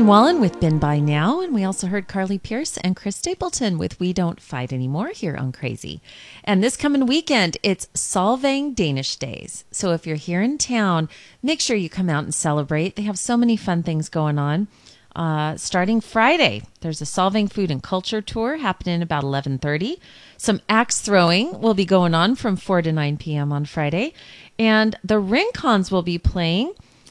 Wallen with Been By Now, and we also heard Carly Pierce and Chris Stapleton with We Don't Fight Anymore here on Crazy. And this coming weekend, it's Solvang Danish Days. So if you're here in town, make sure you come out and celebrate. They have so many fun things going on. Starting Friday, there's a Solvang Food and Culture Tour happening about 11:30. Some axe throwing will be going on from 4 to 9 p.m. on Friday. And the Rincons will be playing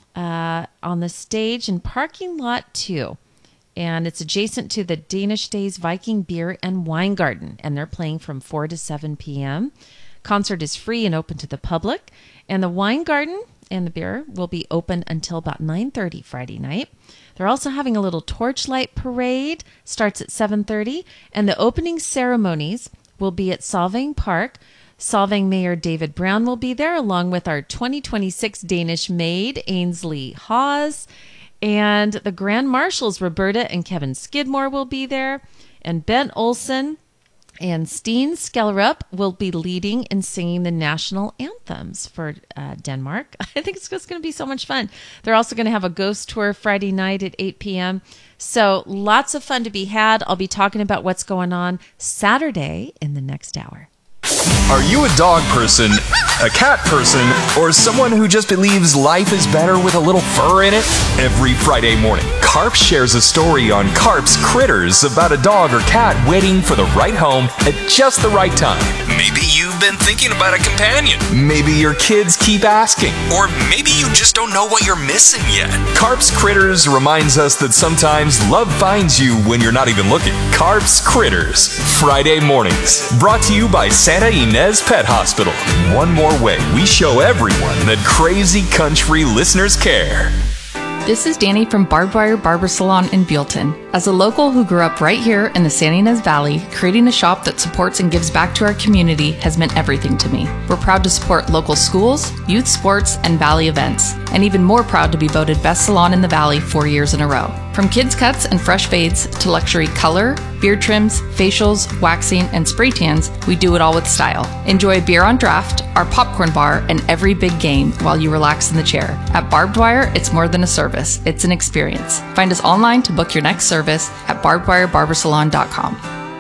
on the stage in parking lot 2. And it's adjacent to the Danish Days Viking Beer and Wine Garden. And they're playing from 4 to 7 p.m. Concert is free and open to the public. And the Wine Garden and the beer will be open until about 9:30 Friday night. They're also having a little torchlight parade. Starts at 7:30. And the opening ceremonies will be at Solvang Park. Solvang Mayor David Brown will be there, along with our 2026 Danish maid, Ainsley Hawes. And the Grand Marshals, Roberta and Kevin Skidmore, will be there. And Ben Olsen and Steen Skellerup will be leading and singing the national anthems for Denmark. I think it's just going to be so much fun. They're also going to have a ghost tour Friday night at 8 p.m. So lots of fun to be had. I'll be talking about what's going on Saturday in the next hour. Are you a dog person, a cat person, or someone who just believes life is better with a little fur in it? Every Friday morning, Carp shares a story on Carp's Critters about a dog or cat waiting for the right home at just the right time. Maybe you've been thinking about a companion. Maybe your kids keep asking. Or maybe you just don't know what you're missing yet. Carp's Critters reminds us that sometimes love finds you when you're not even looking. Carp's Critters, Friday mornings. Brought to you by Santa Ynez Pet Hospital. One more way we show everyone that Crazy Country listeners care. This is Danny from Barbed Wire Barber Salon in Buellton. As a local who grew up right here in the Santa Ynez Valley, creating a shop that supports and gives back to our community has meant everything to me. We're proud to support local schools, youth sports, and Valley events, and even more proud to be voted Best Salon in the Valley 4 years in a row. From kids cuts and fresh fades to luxury color, beard trims, facials, waxing, and spray tans, we do it all with style. Enjoy a beer on draft, our popcorn bar, and every big game while you relax in the chair. At Barbed Wire, it's more than a service, it's an experience. Find us online to book your next service at barbedwirebarbersalon.com.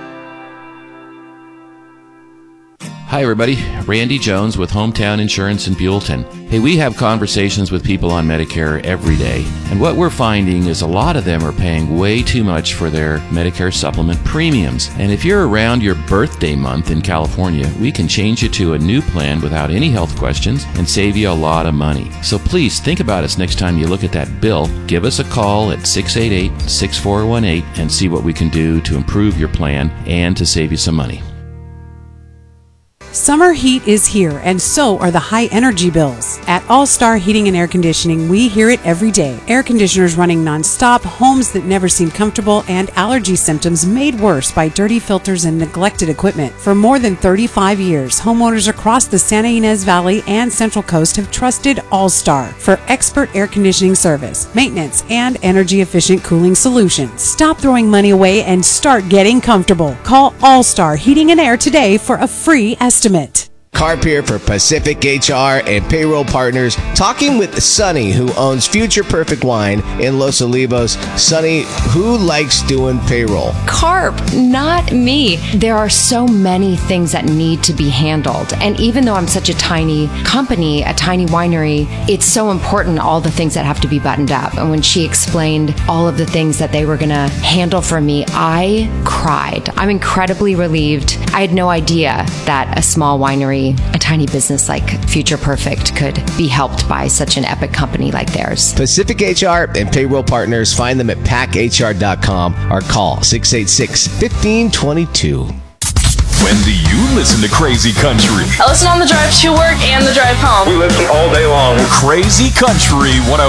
Hi everybody, Randy Jones with Hometown Insurance in Buellton. Hey, we have conversations with people on Medicare every day, and what we're finding is a lot of them are paying way too much for their Medicare supplement premiums. And if you're around your birthday month in California, we can change you to a new plan without any health questions and save you a lot of money. So please think about us next time you look at that bill. Give us a call at 688-6418 and see what we can do to improve your plan and to save you some money. Summer heat is here, and so are the high energy bills. At All Star Heating and Air Conditioning, we hear it every day. Air conditioners running nonstop, homes that never seem comfortable, and allergy symptoms made worse by dirty filters and neglected equipment. For more than 35 years, homeowners across the Santa Ynez Valley and Central Coast have trusted All Star for expert air conditioning service, maintenance, and energy-efficient cooling solutions. Stop throwing money away and start getting comfortable. Call All Star Heating and Air today for a free estimate. Carp here for Pacific HR and Payroll Partners, talking with Sonny, who owns Future Perfect Wine in Los Olivos. Sonny, who likes doing payroll? Carp, not me. There are so many things that need to be handled. And even though I'm such a tiny company, a tiny winery, it's so important, all the things that have to be buttoned up. And when she explained all of the things that they were going to handle for me, I cried. I'm incredibly relieved. I had no idea that a small winery, a tiny business like Future Perfect, could be helped by such an epic company like theirs. Pacific HR and Payroll Partners, find them at packhr.com or call 686-1522. When do you listen to Crazy Country? I listen on the drive to work and the drive home. We listen all day long. Crazy Country 105.